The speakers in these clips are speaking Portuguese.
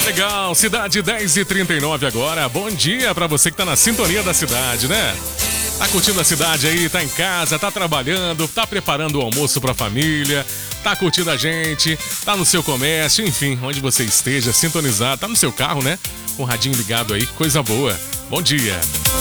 Legal, cidade 10h39 agora. Bom dia pra você que tá na sintonia da cidade, né? Tá curtindo a cidade aí, tá em casa, tá trabalhando, tá preparando o almoço pra família, tá curtindo a gente, tá no seu comércio, enfim, onde você esteja sintonizado, tá no seu carro, né? Com o radinho ligado aí, coisa boa. Bom dia.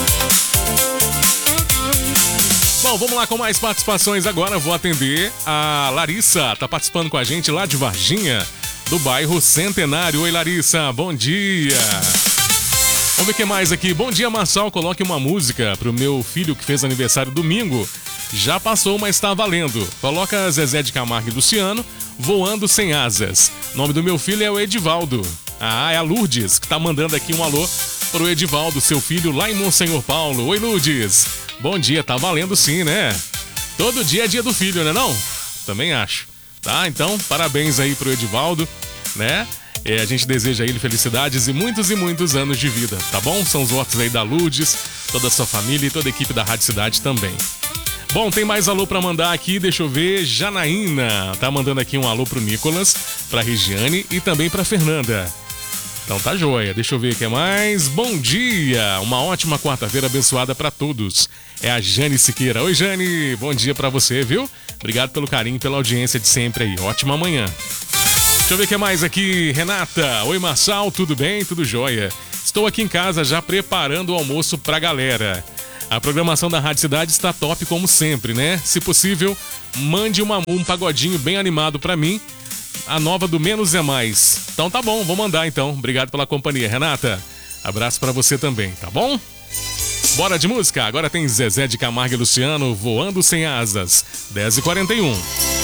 Bom, vamos lá com mais participações agora. Vou atender a Larissa, tá participando com a gente lá de Varginha, do bairro Centenário. Oi, Larissa, bom dia. Vamos ver o que mais aqui. Bom dia, Marçal. Coloque uma música pro meu filho que fez aniversário domingo. Já passou, mas tá valendo. Coloca Zezé de Camargo e Luciano, Voando Sem Asas. O nome do meu filho é o Edivaldo. Ah, é a Lourdes, que tá mandando aqui um alô pro Edivaldo, seu filho, lá em Monsenhor Paulo. Oi, Lourdes. Bom dia, tá valendo sim, né? Todo dia é dia do filho, né não? Também acho. Tá, então, parabéns aí pro Edivaldo, né? A gente deseja a ele felicidades e muitos anos de vida, tá bom? São os votos aí da Lourdes, toda a sua família e toda a equipe da Rádio Cidade também. Bom, tem mais alô pra mandar aqui, deixa eu ver. Janaína tá mandando aqui um alô pro Nicolas, pra Regiane e também pra Fernanda. Então tá joia, deixa eu ver o que mais. Bom dia, uma ótima quarta-feira abençoada pra todos. É a Jane Siqueira. Oi, Jane, bom dia pra você, viu? Obrigado pelo carinho, pela audiência de sempre aí. Ótima manhã. Deixa eu ver o que mais aqui. Renata, oi, Marçal, tudo bem? Tudo jóia. Estou aqui em casa já preparando o almoço pra galera. A programação da Rádio Cidade está top como sempre, né? Se possível, mande um pagodinho bem animado pra mim. A nova do Menos é Mais. Então tá bom, vou mandar então. Obrigado pela companhia, Renata. Abraço pra você também, tá bom? Bora de música? Agora tem Zezé de Camargo e Luciano, Voando Sem Asas. 10h41.